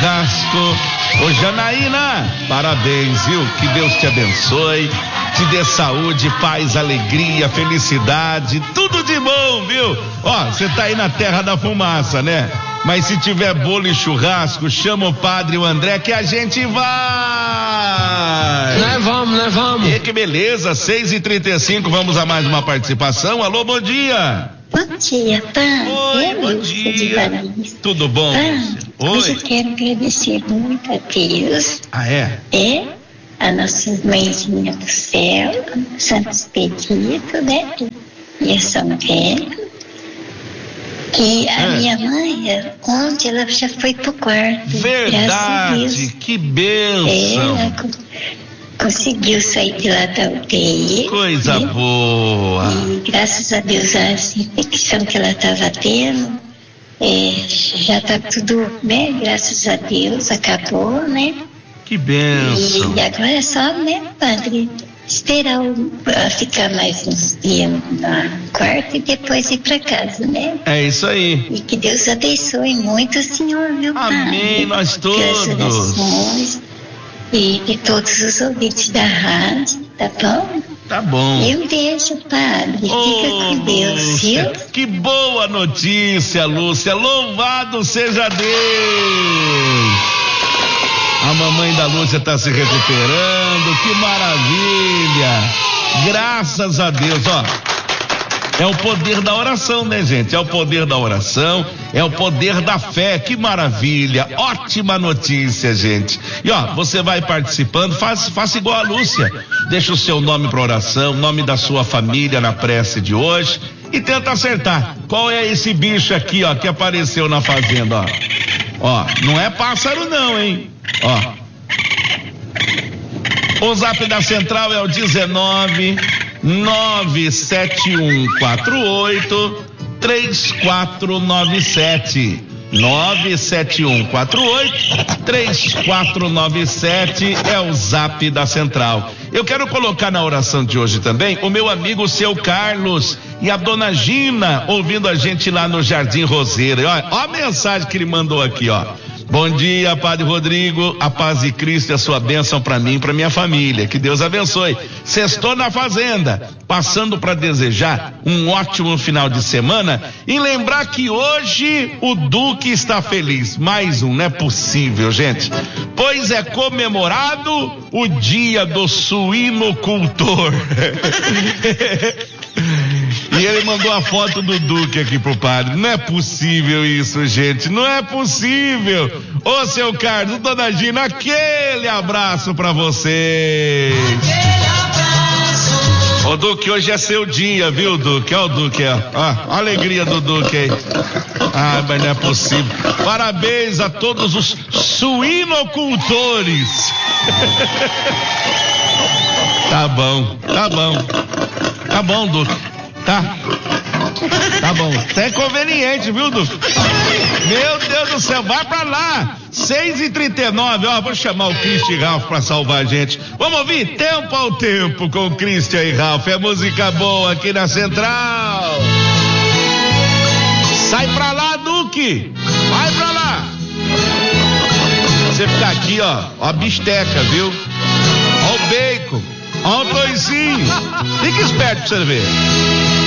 churrasco. Ô Janaína, parabéns, viu? Que Deus te abençoe, te dê saúde, paz, alegria, felicidade, tudo de bom, viu? Ó, você tá aí na terra da fumaça, né? Mas se tiver bolo e churrasco, chama o padre e o André que a gente vai! Nós vamos. E que beleza, 6h35, vamos a mais uma participação. Alô, bom dia! Bom dia, Pã. Oi, bom dia. Tudo bom? Pã, hoje eu quero agradecer muito a Deus. Ah, é? A nossa mãezinha do céu, Santo Expedito, né? E a São Pedro. Que a minha mãe, ontem ela já foi pro quarto. Verdade, que bênção. Ela conseguiu sair de lá da UTI. Coisa boa. E graças a Deus, a infecção que ela estava tendo, já está tudo, né? Graças a Deus, acabou, né? Que bênção. E agora é só, né, padre, esperar ficar mais uns dias no quarto e depois ir para casa, né? É isso aí. E que Deus abençoe muito o senhor, meu pai. Amém, nós todos. E de todos os ouvintes da rádio, tá bom? Tá bom. E um beijo, padre. Fica com Deus, viu? Que boa notícia, Lúcia. Louvado seja Deus. A mamãe da Lúcia está se recuperando. Que maravilha. Graças a Deus, ó. É o poder da oração, né, gente? É o poder da oração, é o poder da fé. Que maravilha, ótima notícia, gente. E ó, você vai participando, faça igual a Lúcia. Deixa o seu nome para oração, nome da sua família na prece de hoje e tenta acertar. Qual é esse bicho aqui, ó, que apareceu na fazenda, ó? Ó, não é pássaro não, hein? Ó. O zap da central é o 19-97148-3497. 97148-3497 é o zap da central. Eu quero colocar na oração de hoje também o meu amigo seu Carlos e a dona Gina ouvindo a gente lá no Jardim Roseira. Ó a mensagem que ele mandou aqui, ó. Bom dia, Padre Rodrigo, a paz de Cristo e a sua bênção para mim e para minha família, que Deus abençoe. Sextou na fazenda, passando para desejar um ótimo final de semana e lembrar que hoje o Duque está feliz. Mais um, não é possível, gente, pois é comemorado o dia do suinocultor. E ele mandou a foto do Duque aqui pro padre. Não é possível isso, gente. Não é possível. Ô, seu Carlos, dona Gina, aquele abraço pra vocês. Aquele abraço. Ô, Duque, hoje é seu dia, viu, Duque? Ó o Duque, ó. A alegria do Duque aí. Ah, mas não é possível. Parabéns a todos os suinocultores. Tá bom. Tá bom, Duque. Tá bom. Até é conveniente, viu, Duque? Meu Deus do céu, vai pra lá. 6h39, ó, vou chamar o Christian e Ralph pra salvar a gente. Vamos ouvir Tempo ao Tempo com o Christian e Ralph. É música boa aqui na Central. Sai pra lá, Duque. Vai pra lá. Você fica aqui, ó a bisteca, viu? Ó o bacon. Ó o toicinho. Fica esperto pra você ver.